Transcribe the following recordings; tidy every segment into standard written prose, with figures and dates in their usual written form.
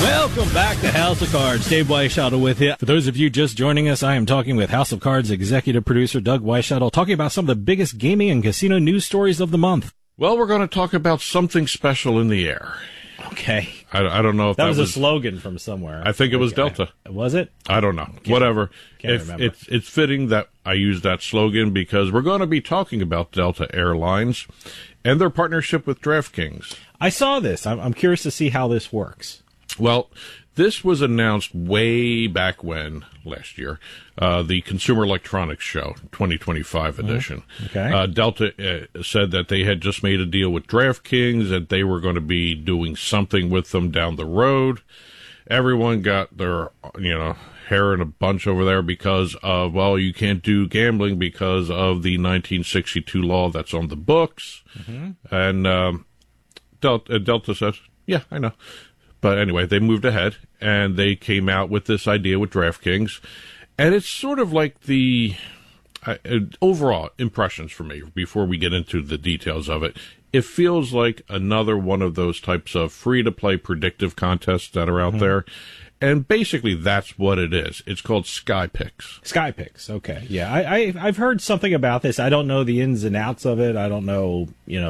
Welcome back to House of Cards. Dave Weishottle with you. For those of you just joining us, I am talking with House of Cards executive producer Doug Weishottle, talking about some of the biggest gaming and casino news stories of the month. Well, we're going to talk about something special in the air. Okay. I don't know if that was a slogan from somewhere. I think it was Delta. Was it? I don't know. Whatever. Can't remember. It's fitting that I use that slogan because we're going to be talking about Delta Airlines and their partnership with DraftKings. I saw this. I'm curious to see how this works. Well, this was announced way back when, last year, the Consumer Electronics Show, 2025 edition. Okay. Delta said that they had just made a deal with DraftKings, that they were going to be doing something with them down the road. Everyone got their, hair in a bunch over there because of, well, you can't do gambling because of the 1962 law that's on the books. Mm-hmm. And Delta says, yeah, I know. But anyway, they moved ahead, and they came out with this idea with DraftKings. And it's sort of like the overall impressions for me, before we get into the details of it. It feels like another one of those types of free-to-play predictive contests that are out there. And basically, that's what it is. It's called Sky Picks. Sky Picks, okay. Yeah, I've heard something about this. I don't know the ins and outs of it. I don't know,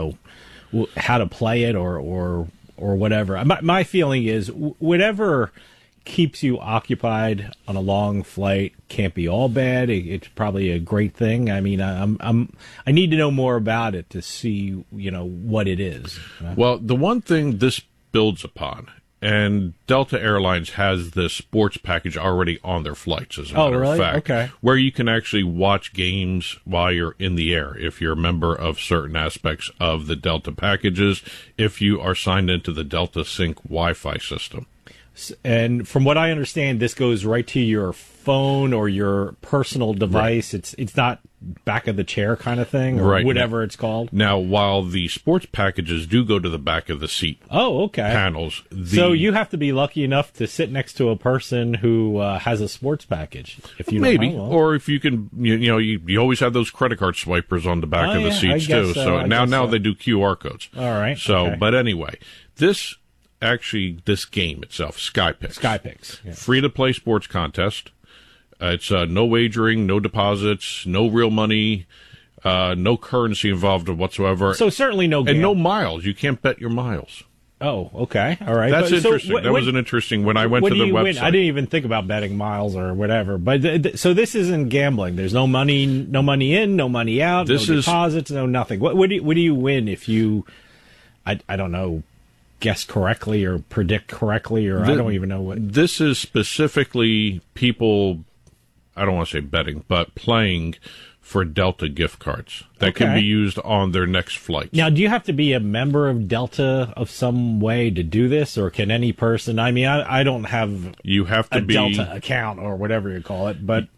how to play it or whatever. My feeling is whatever keeps you occupied on a long flight can't be all bad. It's probably a great thing. I mean, I need to know more about it to see, what it is. Well, the one thing this builds upon, and Delta Airlines has this sports package already on their flights, as a matter of fact. Okay. Where you can actually watch games while you're in the air, if you're a member of certain aspects of the Delta packages, if you are signed into the Delta Sync Wi-Fi system. And from what I understand, this goes right to your phone or your personal device. Right. It's not back of the chair kind of thing, or whatever it's called. Now, while the sports packages do go to the back of the seat, panels. So you have to be lucky enough to sit next to a person who has a sports package. If you or if you can, you always have those credit card swipers on the back of the seats too. So now they do QR codes. All right. So, but anyway, this game itself, Sky Picks, yeah. Free-to-play sports contest. It's no wagering, no deposits, no real money, no currency involved whatsoever. So certainly no and no miles. You can't bet your miles. Oh, okay. All right. That's interesting. That was an interesting when I went to the website. Win? I didn't even think about betting miles or whatever. But so this isn't gambling. There's no money in, no money out, no deposits, no nothing. What do you win if you, I don't know, guess correctly or predict correctly, or I don't even know what. This is specifically people, I don't want to say betting, but playing for Delta gift cards that can be used on their next flight. Now, do you have to be a member of Delta of some way to do this, or can any person? I mean, I don't have a Delta account or whatever you call it, but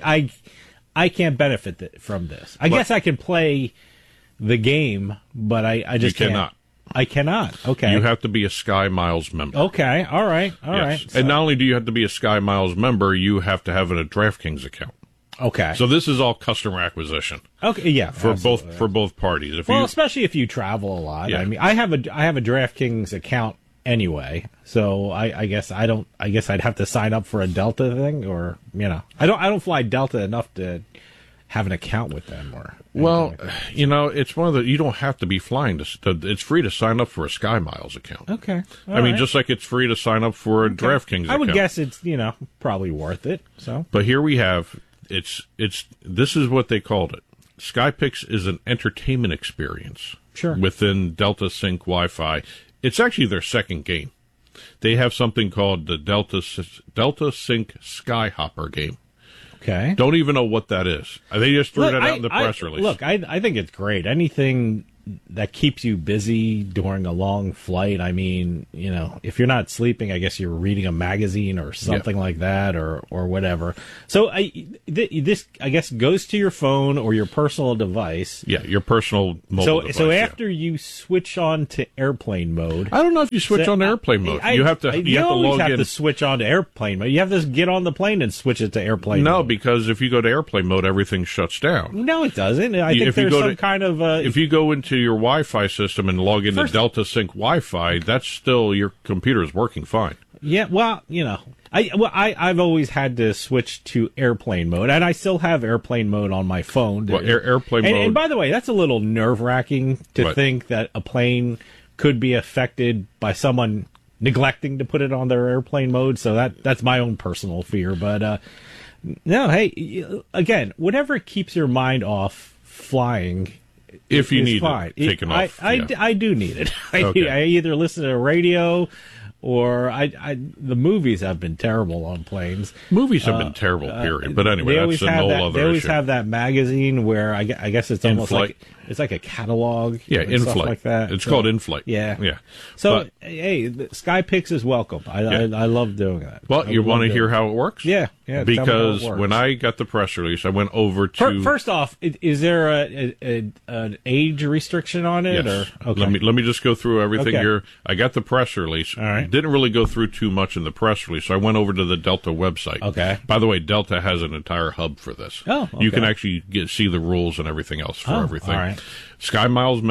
I can't benefit from this. I guess I can play the game, but I just cannot. I cannot. Okay. You have to be a Sky Miles member. Okay. All right. All right. And not only do you have to be a Sky Miles member, you have to have a DraftKings account. Okay. So this is all customer acquisition. Okay. Yeah. For both parties. Especially if you travel a lot. Yeah. I mean, I have a DraftKings account anyway, so I guess I'd have to sign up for a Delta thing, or I don't fly Delta enough to have an account with them, or it's one of the, you don't have to be flying it's free to sign up for a Sky Miles account. Okay. I mean, just like it's free to sign up for a DraftKings account. I would guess it's probably worth it. So, but here we have this is what they called it. Sky Picks is an entertainment experience. Sure. Within Delta Sync Wi-Fi. It's actually their second game. They have something called the Delta Sync Skyhopper game. Okay. Don't even know what that is. They just threw that out in the press release. Look, I think it's great. Anything that keeps you busy during a long flight. I mean, if you're not sleeping, I guess you're reading a magazine or something like that, or whatever. So this, I guess, goes to your phone or your personal device. Yeah, your personal mobile device. So after you switch on to airplane mode, I don't know if you switch on to airplane mode. You have to log in. You always have to switch on to airplane mode. You have to get on the plane and switch it to airplane mode. No, because if you go to airplane mode, everything shuts down. No, it doesn't. I think there's some kind of if you go into your Wi-Fi system and log into Delta Sync Wi-Fi, that's still your computer is working fine. Yeah, well, I've always had to switch to airplane mode, and I still have airplane mode on my phone. Well, airplane mode. And by the way, that's a little nerve-wracking to think that a plane could be affected by someone neglecting to put it on their airplane mode. So that's my own personal fear. But no, hey, again, whatever keeps your mind off flying. If you need fine. it taken off. I do need it. Okay. I either listen to the radio or the movies have been terrible on planes. Movies have been terrible, period. But anyway, that's a whole other issue. They always have that magazine where I guess it's almost like it's like a catalog. Yeah, and stuff In-Flight. like that. It's called In-Flight. Yeah. Yeah. So, hey, Sky Picks is welcome. I love doing that. Well, you want to hear how it works? Yeah. Yeah. Because when I got the press release, I went over to... First off, is there an age restriction on it? Yes. Or? Okay. Let me just go through everything Okay. here. I got the press release. All right. Didn't really go through too much in the press release, so I went over to the Delta website. Okay. By the way, Delta has an entire hub for this. Oh, okay. You can actually see the rules and everything else for everything. All right. Sky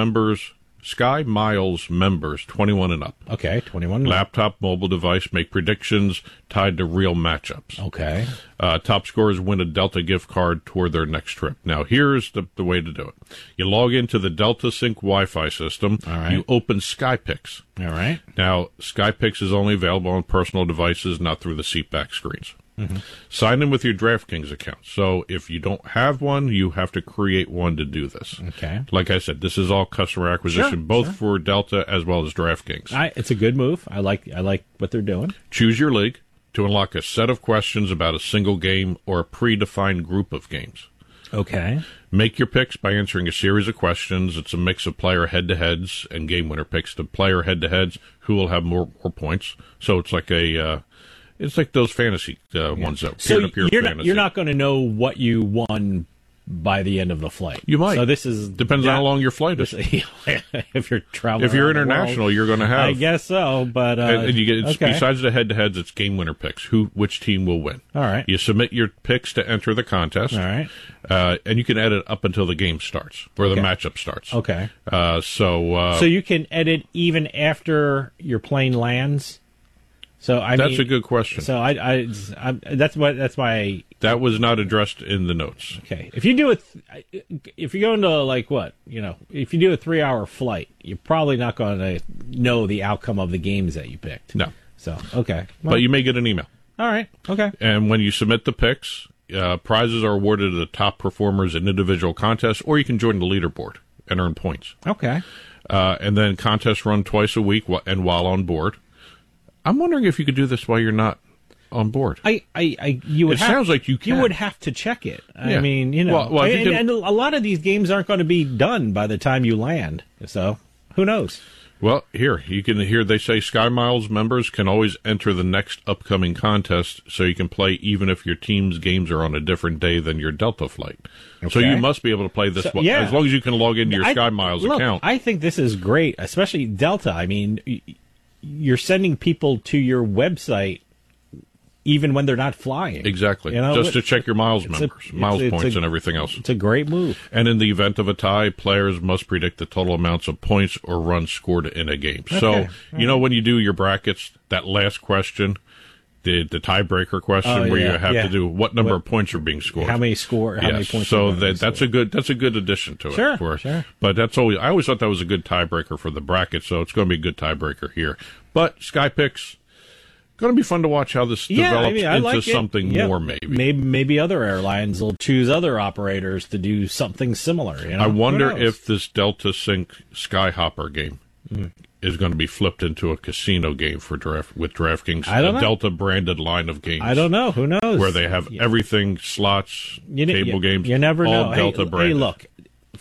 Miles members 21 and up. Okay, 21. Laptop, mobile device, make predictions tied to real matchups. Okay. Top scorers win a Delta gift card toward their next trip. Now, here's the way to do it. You log into the Delta Sync Wi-Fi system. All right. You open SkyPix. All right. Now, SkyPix is only available on personal devices, not through the seatback screens. Mm-hmm. Sign in with your DraftKings account. So if you don't have one, you have to create one to do this. Okay. Like I said, this is all customer acquisition, both for Delta as well as DraftKings. It's a good move. I like what they're doing. Choose your league to unlock a set of questions about a single game or a predefined group of games. Okay. Make your picks by answering a series of questions. It's a mix of player head-to-heads and game winner picks. The player head-to-heads, who will have more points. So it's like it's like those fantasy ones that peer-to-peer fantasy. You're not going to know what you won by the end of the flight. You might. So this is depends on how long your flight is. If you're traveling, if you're around the international, world, you're going to have. I guess so, but and you get okay. besides the head-to-heads, it's game winner picks. Which team will win? All right. You submit your picks to enter the contest. All right. And you can edit up until the game starts or the matchup starts. Okay. So you can edit even after your plane lands. So that's a good question. So that's my. That was not addressed in the notes. Okay, if you do it, if you go into if you do a 3-hour flight, you're probably not going to know the outcome of the games that you picked. No. So okay, well, but you may get an email. All right. Okay. And when you submit the picks, prizes are awarded to the top performers in individual contests, or you can join the leaderboard and earn points. Okay. And then contests run twice a week and while on board. I'm wondering if you could do this while you're not on board. Sounds like you can. You would have to check it. Yeah. I mean, and a lot of these games aren't going to be done by the time you land. So who knows? Well, you can hear they say Sky Miles members can always enter the next upcoming contest, so you can play even if your team's games are on a different day than your Delta flight. Okay. So you must be able to play this as long as you can log into your Sky Miles account. I think this is great, especially Delta. I mean, you're sending people to your website even when they're not flying. Exactly. Just to check your miles points and everything else. It's a great move. And in the event of a tie, players must predict the total amounts of points or runs scored in a game. Okay. So, when you do your brackets, that last question, the tiebreaker question where you have to do what number of points are being scored. How many points? So that's a good addition to it. Sure. But I always thought that was a good tiebreaker for the bracket, so it's going to be a good tiebreaker here. But SkyPix, going to be fun to watch how this develops into something more, maybe. Maybe other airlines will choose other operators to do something similar. I wonder if this Delta Sync Skyhopper game is going to be flipped into a casino game with DraftKings, a Delta branded line of games. I don't know. Who knows? Where they have everything, slots, table games. You never know. All Delta branded. Hey, look.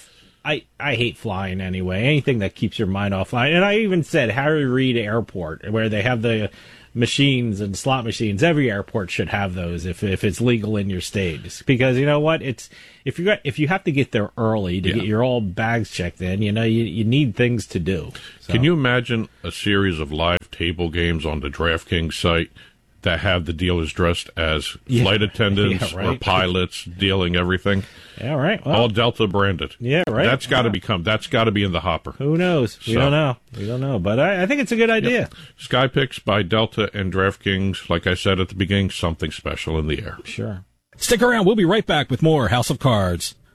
I hate flying anyway. Anything that keeps your mind off flying. And I even said Harry Reid Airport, where they have the machines and slot machines. Every airport should have those if it's legal in your state. Because you know what? If you have to get there early to get your all bags checked in, you need things to do. So. Can you imagine a series of live table games on the DraftKings site that have the dealers dressed as flight attendants Yeah, right. or pilots dealing everything. Yeah, right. Well, All Delta branded. Yeah, right. That's got to be in the hopper. who knows? We don't know. We don't know. But I think it's a good idea. Sky Picks by Delta and DraftKings, like I said at the beginning, something special in the air. Sure. Stick around. We'll be right back with more House of Cards.